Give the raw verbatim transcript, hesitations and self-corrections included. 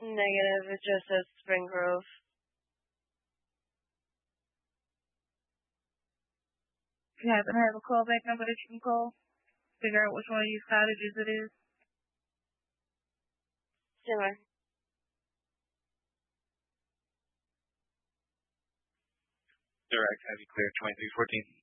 Negative. It just says Spring Grove. You happen to have a callback number that you can call? Figure out which one of these cottages it is? Sure. Direct, heavy clear, twenty-three fourteen.